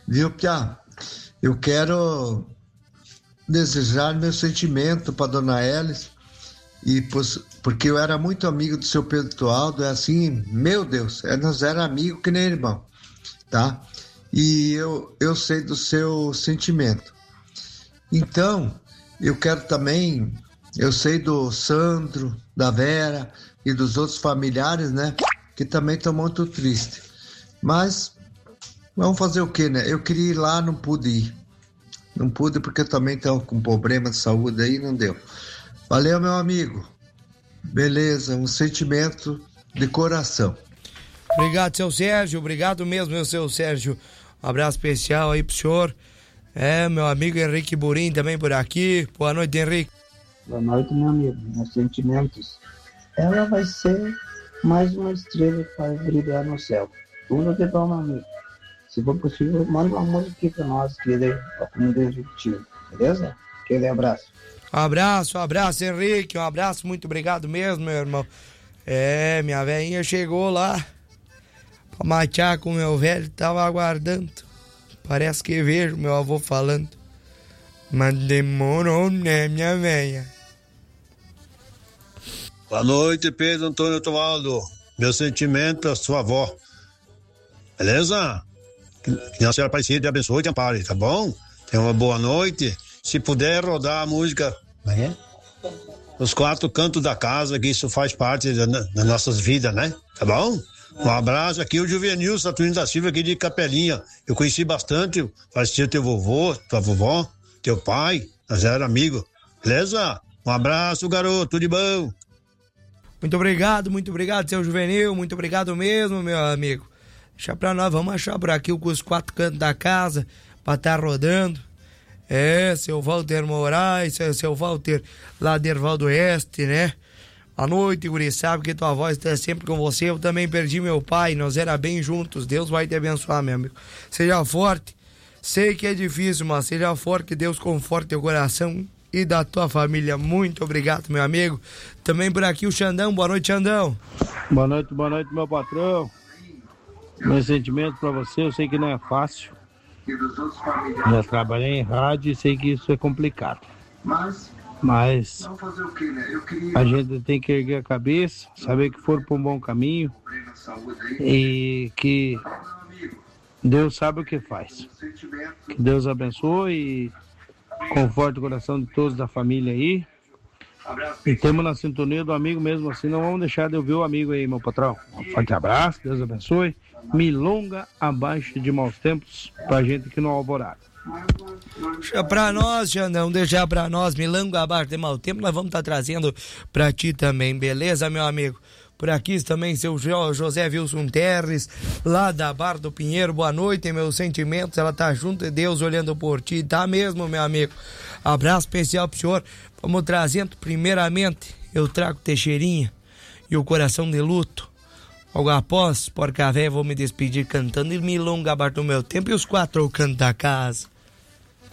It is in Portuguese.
Viu, Piá? Eu quero desejar meu sentimento para dona Elis, porque eu era muito amigo do seu Pedro Tualdo, é assim, meu Deus, nós era amigo que nem irmão, tá? E eu sei do seu sentimento. Então, eu quero também, eu sei do Sandro, da Vera e dos outros familiares, né? Que também estão muito tristes. Mas, vamos fazer o quê, né? Eu queria ir lá, não pude ir. Não pude porque eu também estou com problema de saúde aí, não deu. Valeu, meu amigo. Beleza, um sentimento de coração. Obrigado, seu Sérgio. Obrigado mesmo, meu seu Sérgio. Um abraço especial aí pro senhor. Meu amigo Henrique Burim também por aqui. Boa noite, Henrique. Boa noite, meu amigo. Meus sentimentos. Ela vai ser mais uma estrela que vai brilhar no céu. Tudo de bom, meu amigo. Se for possível, manda uma música aqui pra nós, que ele é como executivo. Beleza? Aquele abraço. Um abraço, Henrique. Um abraço, muito obrigado mesmo, meu irmão. Minha velhinha chegou lá pra matear com o meu velho, tava aguardando. Parece que vejo meu avô falando. Mas demorou, né, minha velha? Boa noite, Pedro Antônio Tovaldo. Meu sentimento à sua avó. Beleza? Que a Senhora Aparecida te abençoe e te ampare, tá bom? Tenha uma boa noite. Se puder rodar a música, Os 4 cantos da casa, que isso faz parte das nossas vidas, né? Tá bom? Um abraço aqui, o Juvenil Saturnino da Silva, aqui de Capelinha. Eu conheci bastante, parecia teu vovô, tua vovó, teu pai, nós éramos amigos. Beleza? Um abraço, garoto, tudo de bom. Muito obrigado, seu Juvenil, muito obrigado mesmo, meu amigo. Deixa pra nós, vamos achar por aqui os 4 cantos da casa, pra estar rodando. Seu Walter Moraes, seu Walter lá de Ervaldo Oeste, né? Boa noite, guri, sabe que tua voz está sempre com você. Eu também perdi meu pai, nós era bem juntos. Deus vai te abençoar, meu amigo. Seja forte, sei que é difícil, mas seja forte, que Deus conforte teu coração e da tua família. Muito obrigado, meu amigo. Também por aqui o Xandão, boa noite, Xandão. Boa noite, meu patrão. Meus sentimentos pra você, eu sei que não é fácil. Já trabalhei em rádio e sei que isso é complicado. Mas a gente tem que erguer a cabeça, saber que foram para um bom caminho e que Deus sabe o que faz. Que Deus abençoe e conforte o coração de todos da família aí. E temos na sintonia do amigo mesmo assim, não vamos deixar de ouvir o amigo aí, meu patrão. Um forte abraço, Deus abençoe. Milonga abaixo de maus tempos pra gente aqui no Alvorada. Deixa pra nós, Xandão, deixa pra nós, Milonga abaixo de mau tempo, nós vamos estar trazendo pra ti também, beleza, meu amigo? Por aqui também seu José Wilson Terres, lá da Barra do Pinheiro, boa noite, meus sentimentos, ela tá junto de Deus olhando por ti, tá mesmo, meu amigo? Abraço especial pro senhor, vamos trazendo, primeiramente, eu trago Teixeirinha e o Coração de Luto. Logo após, Porca Véia, vou me despedir cantando e Milonga abaixo do meu tempo e os 4 cantos da casa.